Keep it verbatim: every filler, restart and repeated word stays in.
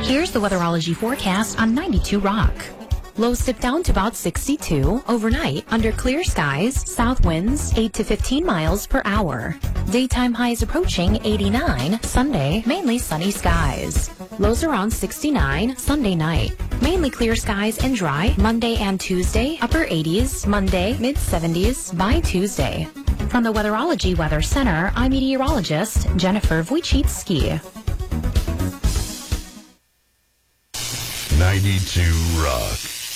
Here's the weatherology forecast on ninety-two Rock. Lows dip down to about sixty-two. Overnight, under clear skies, south winds eight to fifteen miles per hour. Daytime highs approaching eighty-nine. Sunday, mainly sunny skies. Lows around sixty-nine. Sunday night, mainly clear skies and dry. Monday and Tuesday, upper eighties. Monday, mid seventies by Tuesday. From the Weatherology Weather Center, I'm meteorologist Jennifer Wojcicki. ninety-two Rock.